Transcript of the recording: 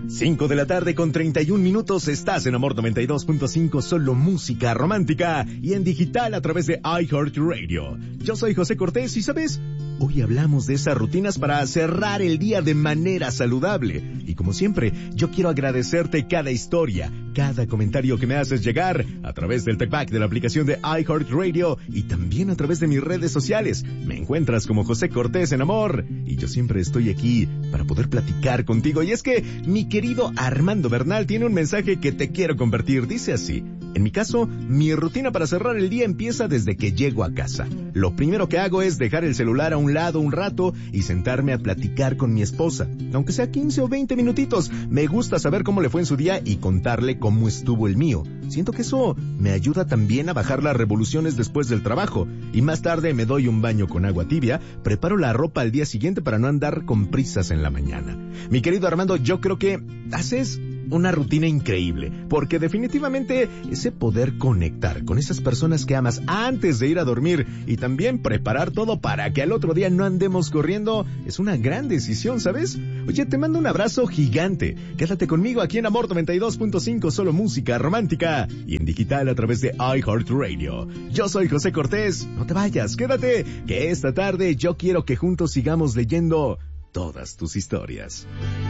5 de la tarde con 31 minutos, estás en Amor 92.5, solo música romántica y en digital a través de iHeartRadio. Yo soy José Cortés y, ¿sabes? Hoy hablamos de esas rutinas para cerrar el día de manera saludable. Y como siempre, yo quiero agradecerte cada historia, cada comentario que me haces llegar a través del TalkBack de la aplicación de iHeartRadio y también a través de mis redes sociales. Me encuentras como José Cortés en Amor y yo siempre estoy aquí para poder platicar contigo. Y es que mi querido Armando Bernal tiene un mensaje que te quiero compartir. Dice así: en mi caso, mi rutina para cerrar el día empieza desde que llego a casa. Lo primero que hago es dejar el celular a un lado un rato y sentarme a platicar con mi esposa. Aunque sea 15 o 20 minutitos, me gusta saber cómo le fue en su día y contarle cómo estuvo el mío. Siento que eso me ayuda también a bajar las revoluciones después del trabajo. Y más tarde me doy un baño con agua tibia, preparo la ropa al día siguiente para no andar con prisas en la mañana. Mi querido Armando, yo creo que haces una rutina increíble, porque definitivamente ese poder conectar con esas personas que amas antes de ir a dormir y también preparar todo para que al otro día no andemos corriendo es una gran decisión, ¿sabes? Oye, te mando un abrazo gigante. Quédate conmigo aquí en Amor 92.5, solo música romántica y en digital a través de iHeartRadio. Yo soy José Cortés. No te vayas, quédate, que esta tarde yo quiero que juntos sigamos leyendo todas tus historias.